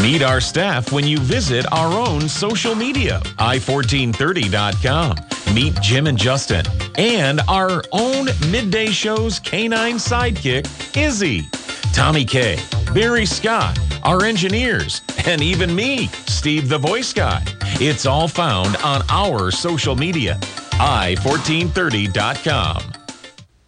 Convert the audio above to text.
Meet our staff when you visit our own social media, i1430.com. Meet Jim and Justin and our own midday show's canine sidekick, Izzy. Tommy K, Barry Scott, our engineers, and even me, Steve the Voice Guy. It's all found on our social media, i1430.com.